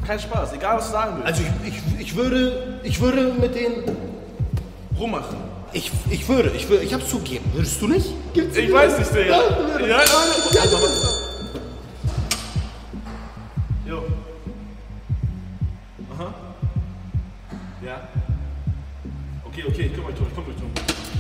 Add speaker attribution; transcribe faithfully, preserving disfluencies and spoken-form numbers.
Speaker 1: Kein Spaß, egal was du sagen willst.
Speaker 2: Also ich, ich, ich würde, ich würde mit denen
Speaker 1: rummachen.
Speaker 2: Ich, ich würde, ich würde, ich hab's zugegeben. Würdest du nicht?
Speaker 1: Gibt's ich weiß nicht, Digga. Ja, ja, ja. Jo. Aha. Ja. Okay, okay, ich kümmere mich drum, ich kümmere mich drum.